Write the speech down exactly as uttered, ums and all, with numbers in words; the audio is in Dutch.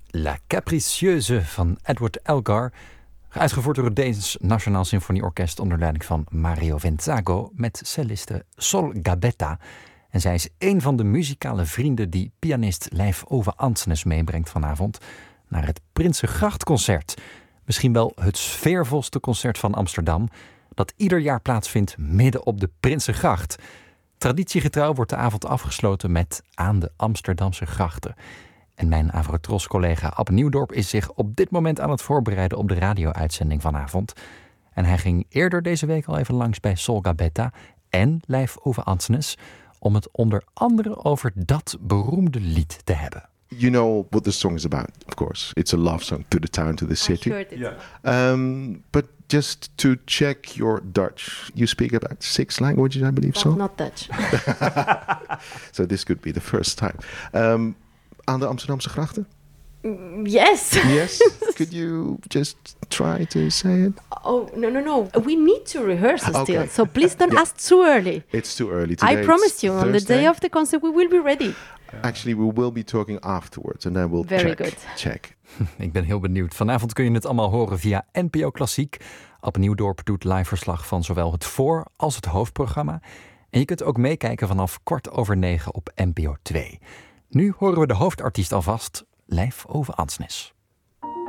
La Capricieuse van Edward Elgar, uitgevoerd door het Deens Nationaal Symfonieorkest onder leiding van Mario Venzago met celliste Sol Gabetta. En zij is een van de muzikale vrienden die pianist Leif Ove Andsnes meebrengt vanavond naar het Prinsengrachtconcert. Misschien wel het sfeervolste concert van Amsterdam, dat ieder jaar plaatsvindt midden op de Prinsengracht. Traditiegetrouw wordt de avond afgesloten met Aan de Amsterdamse grachten. En mijn Avrotros-collega Ab Nieuwdorp is zich op dit moment aan het voorbereiden op de radio-uitzending vanavond. En hij ging eerder deze week al even langs bij Sol Gabetta en Leif Ove Andsnes om het onder andere over dat beroemde lied te hebben. You know what the song is about, of course. It's a love song to the town, to the city. Yeah. Um, but just to check your Dutch, you speak about six languages, I believe. But so. Not Dutch. So this could be the first time. Um, aan de Amsterdamse grachten? Yes. Yes. Could you just try to say it? Oh, no, no, no. We need to rehearse Okay. still. So please don't Yeah. ask too early. It's too early. Today I promise it's you, on the Thursday. day of the concert, we will be ready. Actually, we will be talking afterwards and then we'll Very check. good. Check. Ik ben heel benieuwd. Vanavond kun je het allemaal horen via N P O Klassiek. Ab Nieuwdorp doet live verslag van zowel het voor- als het hoofdprogramma. En je kunt ook meekijken vanaf kwart over negen op N P O twee. Nu horen we de hoofdartiest alvast, Leif Ove Andsnes.